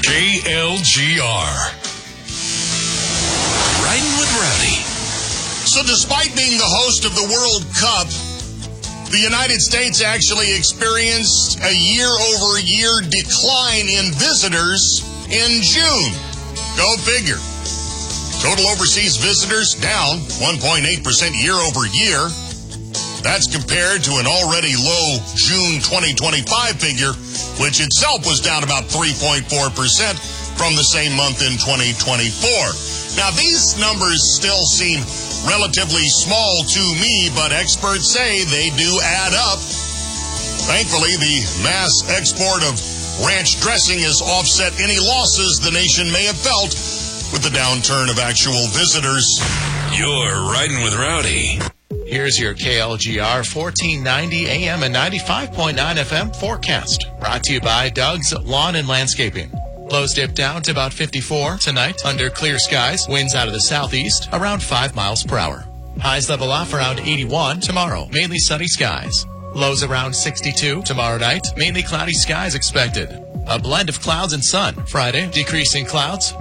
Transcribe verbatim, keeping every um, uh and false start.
K L G R. Riding with Rowdy. So despite being the host of the World Cup, the United States actually experienced a year-over-year decline in visitors in June. Go figure. Total overseas visitors down one point eight percent year-over-year. That's compared to an already low June twenty twenty-five figure, which itself was down about three point four percent from the same month in twenty twenty-four. Now, these numbers still seem relatively small to me, but experts say they do add up. Thankfully, the mass export of ranch dressing has offset any losses the nation may have felt with the downturn of actual visitors. You're Riding with Rowdy. Here's your K L G R fourteen ninety A M and ninety-five point nine F M forecast. Brought to you by Doug's Lawn and Landscaping. Lows dip down to about fifty-four tonight under clear skies. Winds out of the southeast around five miles per hour. Highs level off around eighty-one tomorrow. Mainly sunny skies. Lows around sixty-two tomorrow night. Mainly cloudy skies expected. A blend of clouds and sun. Friday, decreasing clouds.